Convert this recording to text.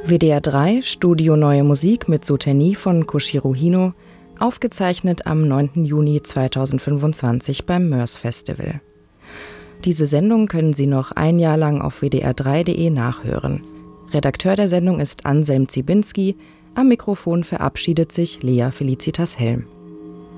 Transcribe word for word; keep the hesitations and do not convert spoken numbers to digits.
W D R drei Studio Neue Musik mit Souterrain von Koshiro Hino, aufgezeichnet am neunten Juni zweitausendfünfundzwanzig beim Mörs Festival. Diese Sendung können Sie noch ein Jahr lang auf w d r drei punkt d e nachhören. Redakteur der Sendung ist Anselm Ziebinski, am Mikrofon verabschiedet sich Lea Felicitas Helm.